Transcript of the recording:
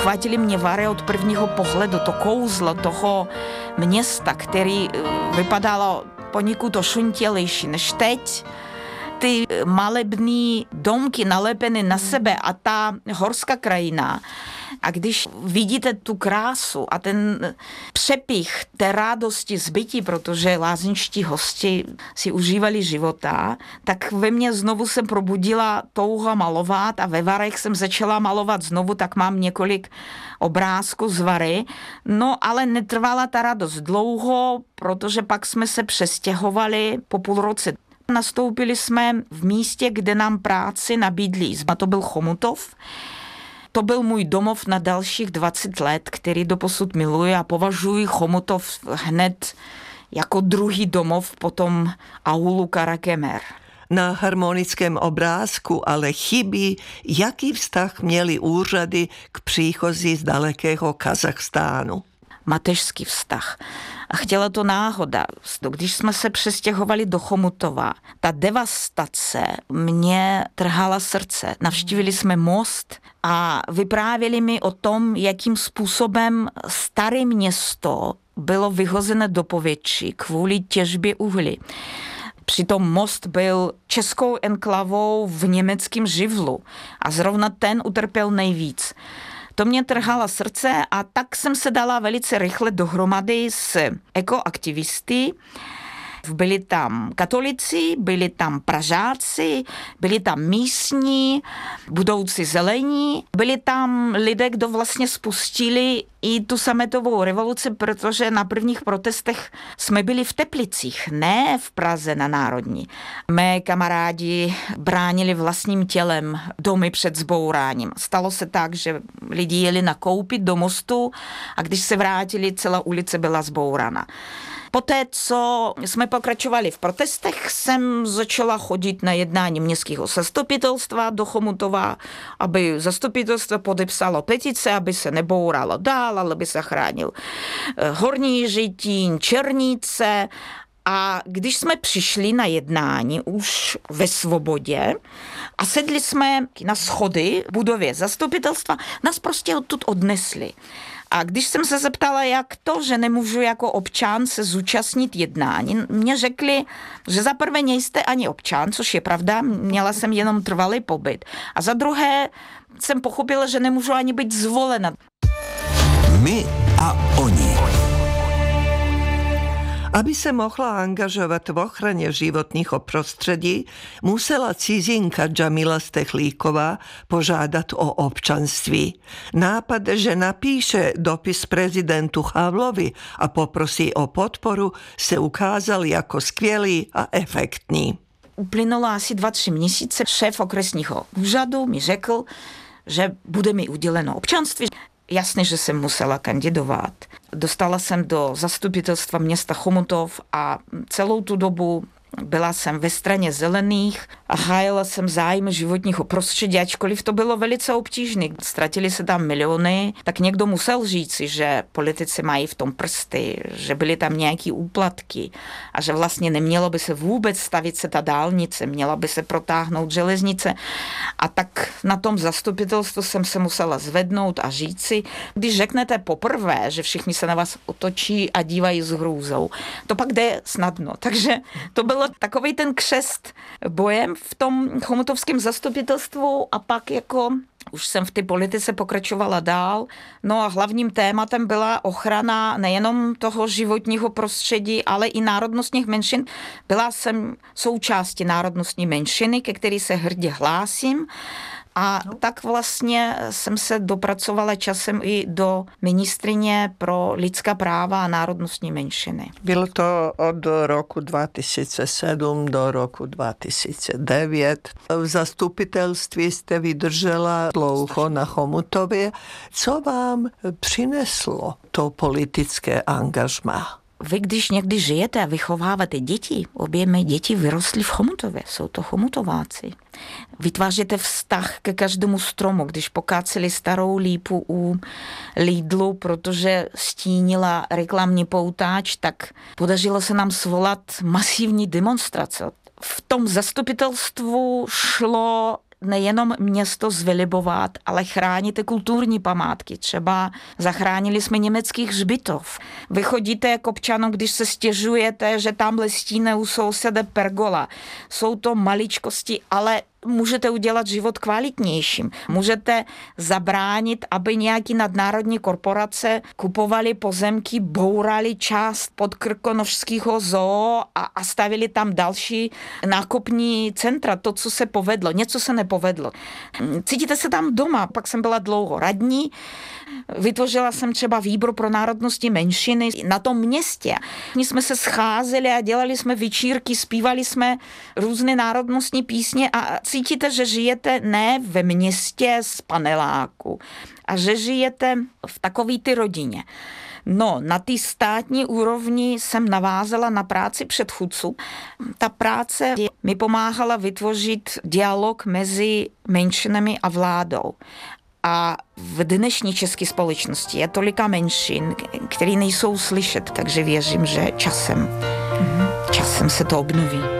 uchvátili mě Vary od prvního pohledu, to kouzlo toho města, který vypadalo poněkud ošuntělejší než teď. Ty malebný domky nalepeny na sebe a ta horská krajina. A když vidíte tu krásu a ten přepich té radosti z bytí, protože lázeňští hosti si užívali života, tak ve mně znovu se probudila touha malovat a ve Varech jsem začala malovat znovu, tak mám několik obrázků z Vary. No ale netrvala ta radost dlouho, protože pak jsme se přestěhovali po půl roce. Nastoupili jsme v místě, kde nám práci nabídli. A to byl Chomutov. To byl můj domov na dalších 20 let, který doposud miluji a považuji Chomutov hned jako druhý domov po tom aulu Karakemer. Na harmonickém obrázku ale chybí, jaký vztah měli úřady k příchozí z dalekého Kazachstánu. Mateřský vztah. A chtěla to náhoda. Když jsme se přestěhovali do Chomutova, ta devastace mě trhala srdce. Navštívili jsme most a vyprávěli mi o tom, jakým způsobem staré město bylo vyhozené do povětří kvůli těžbě uhlí. Přitom most byl českou enklavou v německém živlu a zrovna ten utrpěl nejvíc. To mě trhalo srdce a tak jsem se dala velice rychle dohromady s ekoaktivisty. Byli tam katolici, byli tam Pražáci, byli tam místní, budoucí zelení, byli tam lidé, kdo vlastně spustili i tu sametovou revoluci, protože na prvních protestech jsme byli v Teplicích, ne v Praze na Národní. Mé kamarádi bránili vlastním tělem domy před zbouráním. Stalo se tak, že lidi jeli nakoupit do mostu a když se vrátili, celá ulice byla zbourána. Poté, co jsme pokračovali v protestech, jsem začala chodit na jednání městského zastupitelstva do Chomutova, aby zastupitelstvo podepsalo petice, aby se nebouralo dál, ale aby se chránil Horní Jiřitín, Černice. A když jsme přišli na jednání už ve Svobodě a sedli jsme na schody v budově zastupitelstva, nás prostě odtud odnesli. A když jsem se zeptala, jak to, že nemůžu jako občan se zúčastnit jednání, mě řekli, že za prvé nejste ani občan, což je pravda, měla jsem jenom trvalý pobyt. A za druhé jsem pochopila, že nemůžu ani být zvolena. My a oni. Aby se mohla angažovat v ochraně životního prostředí, musela cizinka Džamila Stechlíková požádat o občanství. Nápad, že napíše dopis prezidentu Havlovi a poprosí o podporu, se ukázal jako skvělý a efektní. Uplynulo asi 2-3 měsíce. Šéf okresního úřadu mi řekl, že bude mi uděleno občanství. Jasně, že jsem musela kandidovat. Dostala jsem do zastupitelstva města Chomutov a celou tu dobu byla jsem ve straně zelených a hájila jsem zájem životního prostředí, ačkoliv to bylo velice obtížné. Ztratili se tam miliony, tak někdo musel říci, že politici mají v tom prsty, že byly tam nějaké úplatky a že vlastně nemělo by se vůbec stavit se ta dálnice, měla by se protáhnout železnice. A tak na tom zastupitelstvu jsem se musela zvednout a říci, když řeknete poprvé, že všichni se na vás otočí a dívají s hrůzou, to pak jde snadno. Takže to bylo takový ten křest bojem v tom chomutovském zastupitelstvu a pak jako už jsem v té politice pokračovala dál. No a hlavním tématem byla ochrana nejenom toho životního prostředí, ale i národnostních menšin. Byla jsem součástí národnostní menšiny, ke který se hrdě hlásím. A tak vlastně jsem se dopracovala časem i do ministryně pro lidská práva a národnostní menšiny. Bylo to od roku 2007 do roku 2009. V zastupitelství jste vydržela dlouho na Chomutově. Co vám přineslo to politické angažmá? Vy, když někdy žijete a vychováváte děti, obě mé děti vyrostly v Chomutově, jsou to chomutováci. Vytváříte vztah ke každému stromu, když pokáceli starou lípu u Lidlu, protože stínila reklamní poutáč, tak podařilo se nám svolat masivní demonstrace. V tom zastupitelstvu šlo nejenom město zvylibovat, ale chránit kulturní památky. Třeba zachránili jsme německých hřbitov. Vy chodíte jako občanom, když se stěžujete, že tamhle stíne u souseda pergola. Jsou to maličkosti, ale můžete udělat život kvalitnějším. Můžete zabránit, aby nějaký nadnárodní korporace kupovali pozemky, bourali část podkrkonošského zoo a stavili tam další nákupní centra. To, co se povedlo. Něco se nepovedlo. Cítíte se tam doma. Pak jsem byla dlouho radní. Vytvořila jsem třeba výbor pro národnosti menšiny na tom městě. My jsme se scházeli a dělali jsme večírky, zpívali jsme různé národnostní písně a cítíte, že žijete ne ve městě z paneláku a že žijete v takový ty rodině. No, na té státní úrovni jsem navázala na práci předchůdců. Ta práce mi pomáhala vytvořit dialog mezi menšinami a vládou. A v dnešní české společnosti je tolika menšin, které nejsou slyšet, takže věřím, že časem se to obnoví.